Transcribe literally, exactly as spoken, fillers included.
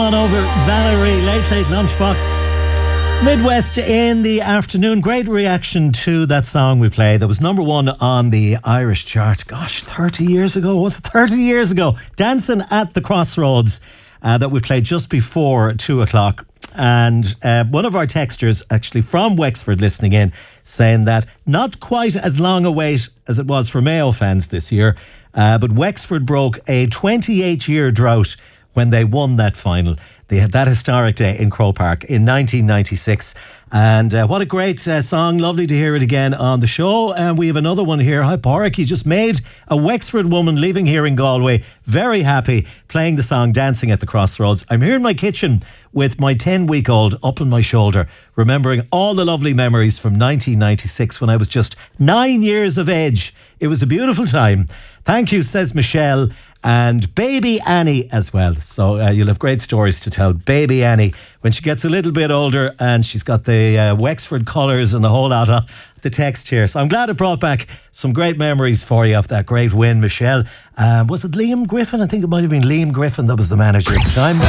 On over Valerie, Late Late Lunchbox. Midwest in the afternoon. Great reaction to that song we played. That was number one on the Irish chart. Gosh, thirty years ago. Was it thirty years ago? Dancing at the Crossroads uh, that we played just before two o'clock. And uh, one of our texters, actually from Wexford, listening in, saying that not quite as long a wait as it was for Mayo fans this year, uh, but Wexford broke a twenty-eight year drought when they won that final. They had that historic day in Croke Park in nineteen ninety-six. And uh, what a great uh, song. Lovely to hear it again on the show. And we have another one here. Hi, Porrick. You just made a Wexford woman leaving here in Galway very happy, playing the song Dancing at the Crossroads. I'm here in my kitchen with my ten-week-old up on my shoulder, remembering all the lovely memories from nineteen ninety-six when I was just nine years of age. It was a beautiful time. Thank you, says Michelle. And baby Annie as well. So uh, you'll have great stories to tell. Baby Annie, when she gets a little bit older and she's got the uh, Wexford colours and the whole lot of the text here. So I'm glad it brought back some great memories for you of that great win, Michelle. Um, was it Liam Griffin? I think it might have been Liam Griffin that was the manager at the time.